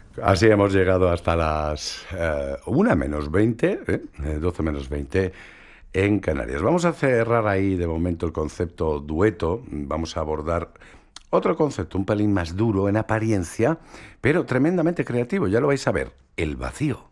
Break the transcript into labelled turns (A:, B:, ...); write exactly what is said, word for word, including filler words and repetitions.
A: Así hemos llegado hasta las eh, una menos veinte, ¿eh? Eh, doce menos veinte en Canarias. Vamos a cerrar ahí de momento el concepto dueto. Vamos a abordar otro concepto un pelín más duro en apariencia, pero tremendamente creativo. Ya lo vais a ver, el vacío.